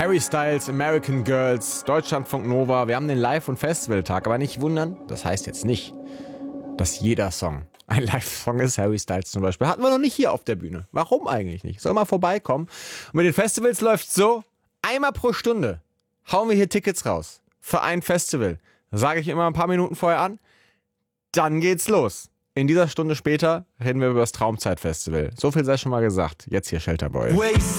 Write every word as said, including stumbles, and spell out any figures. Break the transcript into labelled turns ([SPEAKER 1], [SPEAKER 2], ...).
[SPEAKER 1] Harry Styles, American Girls, Deutschlandfunk Nova. Wir haben den Live- und Festivaltag, aber nicht wundern, das heißt jetzt nicht, dass jeder Song ein Live-Song ist. Harry Styles zum Beispiel hatten wir noch nicht hier auf der Bühne. Warum eigentlich nicht? Soll mal vorbeikommen. Und mit den Festivals läuft's so, einmal pro Stunde hauen wir hier Tickets raus für ein Festival. Sage ich immer ein paar Minuten vorher an. Dann geht's los. In dieser Stunde später reden wir über das Traumzeit-Festival. So viel sei schon mal gesagt. Jetzt hier Shelterboy.